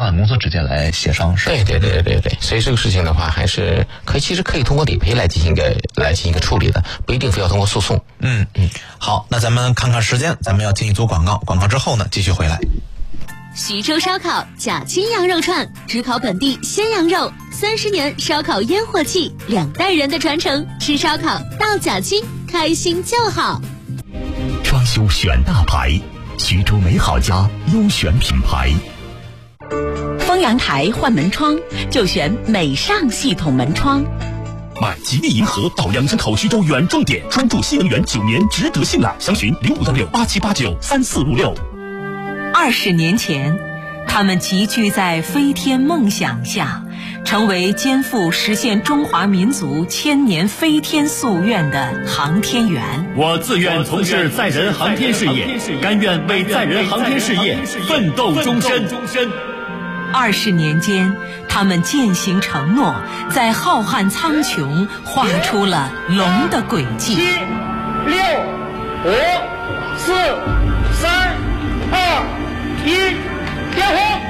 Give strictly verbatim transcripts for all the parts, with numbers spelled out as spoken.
险公司直接来协商，是吧？ 对对对对对，所以这个事情的话，还是可以，其实可以通过理赔来进行一个来进行一个处理的，不一定非要通过诉讼。 嗯嗯，好，那咱们看看时间，咱们要进一组广告，广告之后呢，继续回来。 徐州烧烤甲青羊肉串，只烤本地鲜羊肉，三十年烧烤烟火气，两代人的传承，吃烧烤到甲青，开心就好。 装修选大牌，徐州美好家优选品牌。 封阳台换门窗就选美尚系统门窗。 买吉利银河到养生口徐州原装店，专注新能源九年，值得信赖。详询零五六六八七八九三四五六。 二十年前，他们集聚在飞天梦想下，成为肩负实现中华民族千年飞天夙愿的航天员。 我自愿从事载人航天事业，甘愿为载人航天事业奋斗终身。 二十年间，他们践行承诺，在浩瀚苍穹画出了龙的轨迹。 七、六、五、四、三、二、一，点火！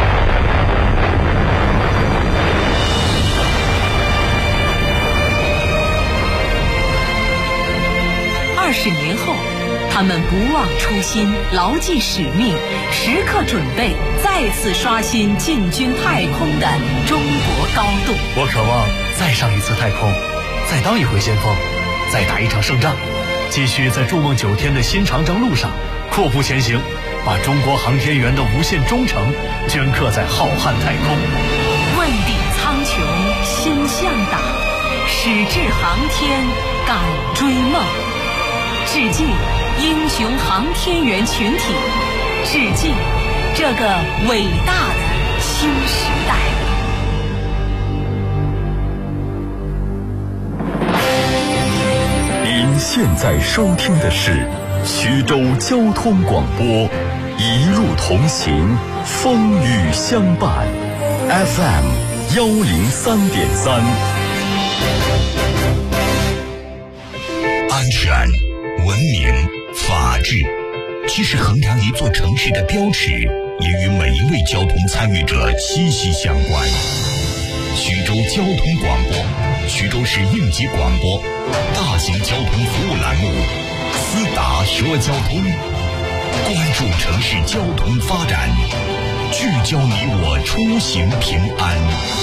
二十年后，他们不忘初心，牢记使命，时刻准备再次刷新进军太空的中国高度。 我渴望再上一次太空，再当一回先锋，再打一场胜仗，继续在筑梦九天的新长征路上阔步前行，把中国航天员的无限忠诚镌刻在浩瀚太空。 问鼎苍穹心向党，矢志航天敢追梦。致敬英雄航天员群体，致敬这个伟大的新时代。 您现在收听的是徐州交通广播，一路同行，风雨相伴 ，F M 幺零三点三。安全、文明、法治，既是衡量一座城市的标尺，也与每一位交通参与者息息相关。徐州交通广播，徐州市应急广播，大型交通服务栏目，思达说交通，关注城市交通发展，聚焦你我出行平安。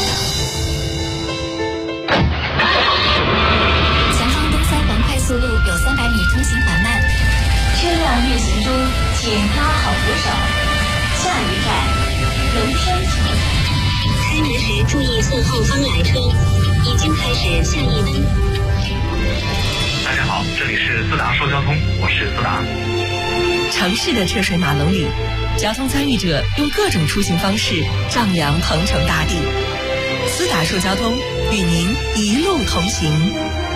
前方东三环快速路有三百米通行缓慢，车辆运行中，请拉好扶手。下一站，龙山城。开门时注意侧后方来车，已经开始下一门。 大家好，这里是思达说交通，我是思达。 城市的车水马龙里，交通参与者用各种出行方式丈量鹏程大地。思达说交通与您一路同行。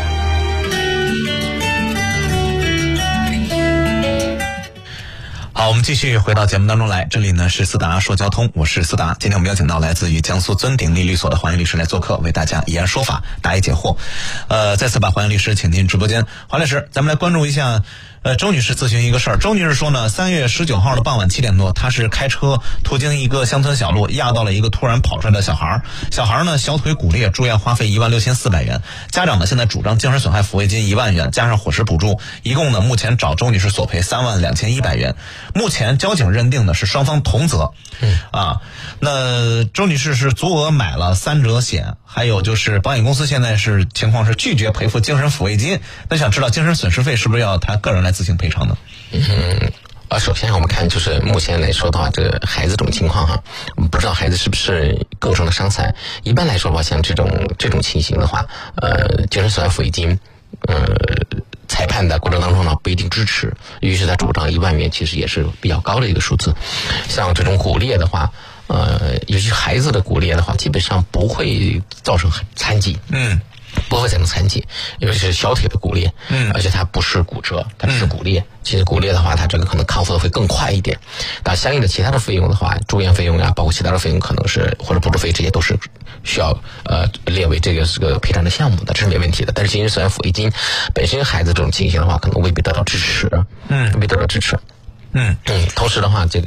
好，我们继续回到节目当中来，这里呢是思达说交通，我是思达。今天我们邀请到来自于江苏尊鼎利律所的黄岩律师来做客，为大家以言说法，答疑解惑。呃，再次把黄岩律师请进直播间。黄律师，咱们来关注一下呃，周女士咨询一个事儿。周女士说呢，三月十九号的傍晚七点多，她是开车途经一个乡村小路，压到了一个突然跑出来的小孩儿。小孩儿呢小腿骨裂，住院花费一万六千四百元。家长呢现在主张精神损害抚慰金一万元，加上伙食补助，一共呢目前找周女士索赔三万两千一百元。目前交警认定的是双方同责。嗯啊，那周女士是足额买了三者险，还有就是保险公司现在是情况是拒绝赔付精神抚慰金。那想知道精神损失费是不是要她个人来自行赔偿呢？ 嗯，啊，首先我们看就是目前来说的话，这个孩子这种情况哈，我们不知道孩子是不是构成了伤残。一般来说的话，像这种这种情形的话，呃，精神损害抚慰金，呃，裁判的过程当中呢不一定支持，于是他主张一万元，其实也是比较高的一个数字。像这种骨裂的话，呃，尤其孩子的骨裂的话，基本上不会造成残疾。嗯。不会造成残疾，尤其是小腿的骨裂，嗯，而且它不是骨折，它只是骨裂。嗯、其实骨裂的话，它这个可能康复的会更快一点。那相应的其他的费用的话，住院费用啊，包括其他的费用，可能是或者补助费，这些都是需要呃列为这个是个赔偿的项目的，这是没问题的。但是精神损害抚慰金本身孩子这种情形的话，可能未必得到支持，嗯，未必得到支持。嗯嗯，同时的话，这个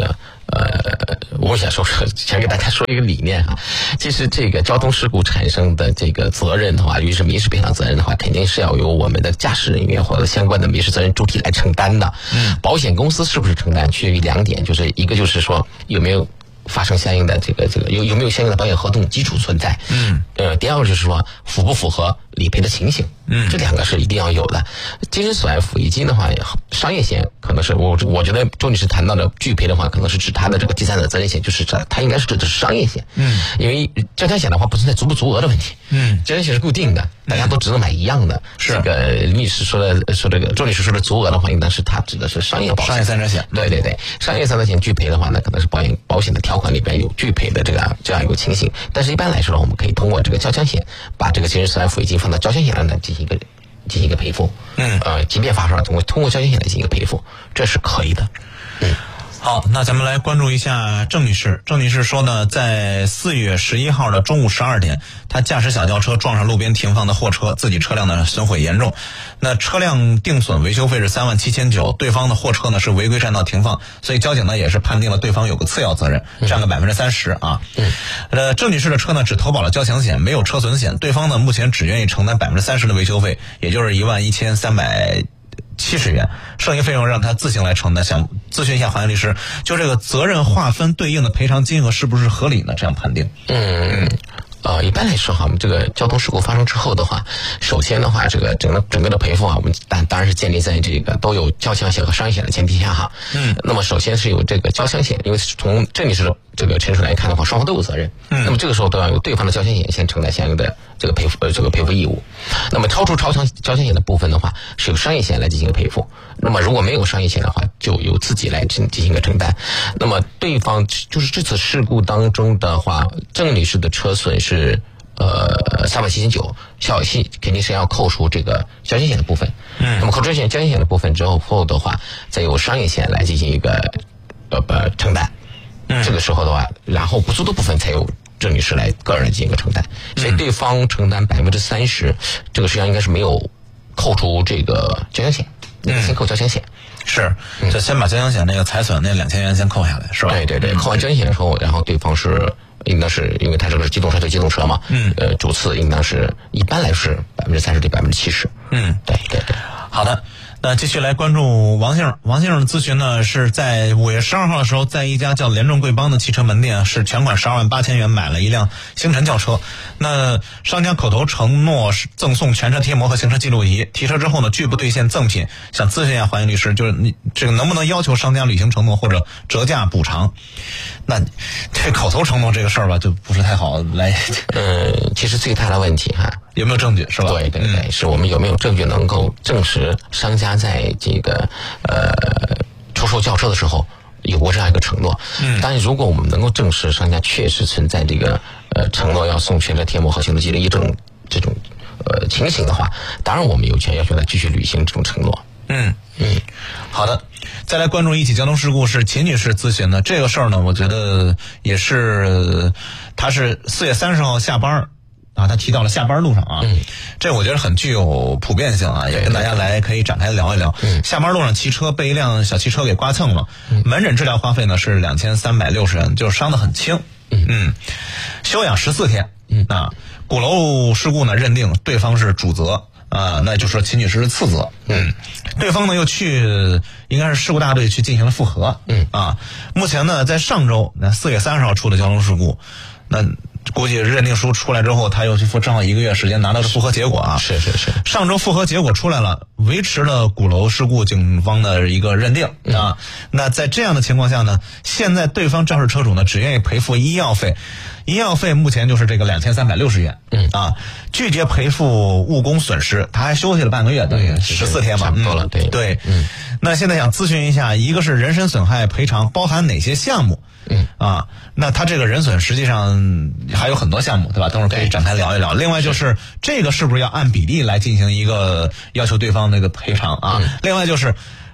呃，我想说想给大家说一个理念啊，其实这个交通事故产生的这个责任的话，尤其是民事赔偿责任的话，肯定是要由我们的驾驶人员或者相关的民事责任主体来承担的。嗯，保险公司是不是承担，取决于两点，就是一个就是说有没有发生相应的这个这个有有没有相应的保险合同基础存在？嗯，呃，第二个就是说符不符合理赔的情形？嗯，这两个是一定要有的。精神损害抚慰金的话，商业险可能是我我觉得周女士谈到的拒赔的话，可能是指他的这个第三者责任险，就是这它应该是指的是商业险。嗯，因为交强险的话不存在足不足额的问题。嗯，交强险是固定的，大家都只能买一样的。是这个林女士说的说这个周女士说的足额的话，应当是它指的是商业保险。 商业三者险。 对对对，商业三者险拒赔的话呢，可能是保险保险的条款里边有拒赔的这个这样一个情形。但是一般来说呢，我们可以通过这个交强险，把这个精神损害抚慰金放到交强险上来进行一个进行一个赔付。嗯，呃，即便发生了，通过通过交强险来进行一个赔付，这是可以的。嗯。 好，那咱们来关注一下郑女士。郑女士说呢，在四月十一号的中午十二点，她驾驶小轿车撞上路边停放的货车，自己车辆呢损毁严重。那车辆定损维修费是三万七千九，对方的货车呢是违规占道停放，所以交警呢也是判定了对方有个次要责任，占个百分之三十啊。嗯。呃，郑女士的车呢只投保了交强险，没有车损险，对方呢目前只愿意承担百分之三十的维修费，也就是一万一千三百。七十元，剩余费用让他自行来承担。想咨询一下黄岩律师，就这个责任划分对应的赔偿金额是不是合理呢？这样判定？ 嗯。呃，一般来说哈，我们这个交通事故发生之后的话，首先的话，这个整个整个的赔付啊，我们当当然是建立在这个都有交强险和商业险的前提下哈。嗯。那么首先是有这个交强险，因为从郑女士的这个陈述来看的话，双方都有责任。嗯。那么这个时候都要由对方的交强险先承担相应的这个赔付呃这个赔付义务。那么超出超强交强险的部分的话，是由商业险来进行赔付。那么如果没有商业险的话，就由自己来进进行一个承担。那么对方就是这次事故当中的话，郑女士的车损是。是呃三万七千九，小息肯定是要扣除这个交强险的部分。嗯，那么扣除交强险的部分之后后的话，再由商业险来进行一个呃呃承担。嗯，这个时候的话，然后不足的部分才由郑女士来个人进行一个承担。所以对方承担百分之三十，这个实际上应该是没有扣除这个交强险，嗯，先扣交强险。 是，就先把交强险那个财损那两千元先扣下来，是吧？ 对对对，扣完交强险之后，然后对方是。应当是因为它这个是机动车对机动车嘛，嗯，呃，主次应当是一般来是百分之三十对百分之七十，嗯，对对对。 好的，那继续来关注王先生。王先生的咨询呢是在五月十二号的时候，在一家叫联众贵邦的汽车门店，是全款十二万八千元买了一辆星辰轿车。那商家口头承诺赠送全车贴膜和行车记录仪，提车之后呢拒不兑现赠品，想咨询一下黄岩律师，就是你这个能不能要求商家履行承诺或者折价补偿？那这口头承诺这个事儿吧，就不是太好来。 呃，其实最大的问题哈， 有没有证据是吧？ 对对对，嗯、是我们有没有证据能够证实商家在这个呃出售轿车的时候有过这样一个承诺？嗯，但是如果我们能够证实商家确实存在这个呃承诺要送全车贴膜和行车记录仪这种这种呃情形的话，当然我们有权要求他继续履行这种承诺。 嗯嗯，好的。再来关注一起交通事故，是秦女士咨询的这个事儿呢，我觉得也是，她是四月三十号下班啊，她提到了下班路上啊，嗯，这我觉得很具有普遍性啊，也跟大家来可以展开聊一聊。嗯，下班路上骑车被一辆小汽车给刮蹭了，嗯、门诊治疗花费呢是两千三百六十元，就是伤得很轻。嗯嗯，休养十四天。嗯啊，鼓楼事故呢认定对方是主责。啊，那就说秦女士是次责，嗯，对方呢又去应该是事故大队去进行了复核，嗯啊，目前呢在上周那四月三十号出的交通事故，那估计认定书出来之后，他又去复正好一个月时间拿到了复核结果啊， 是是是， 上周复核结果出来了，维持了鼓楼事故警方的一个认定、嗯、啊，那在这样的情况下呢，现在对方肇事车主呢只愿意赔付医药费。医药费目前就是这个两千三百六十元，嗯啊，拒绝赔付误工损失，他还休息了半个月，等于十四天嘛， 差不多了，对对，嗯。那现在想咨询一下，一个是人身损害赔偿包含哪些项目？嗯啊，那他这个人损实际上还有很多项目，对吧？等会儿可以展开聊一聊。另外就是这个是不是要按比例来进行一个要求对方那个赔偿啊？嗯、另外就是。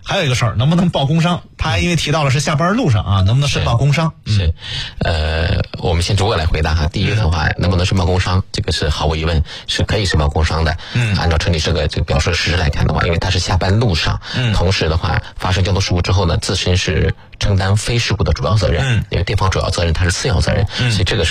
还有一个事儿，能不能报工伤？他还因为提到了是下班路上啊，能不能申报工伤？ 是，是呃，我们先逐个来回答哈。第一个的话，能不能申报工伤？这个是毫无疑问是可以申报工伤的。嗯，按照陈女士个这个表述事实来看的话，因为他是下班路上，嗯，同时的话发生交通事故之后呢，自身是承担非事故的主要责任，嗯，因为对方主要责任他是次要责任，嗯，所以这个是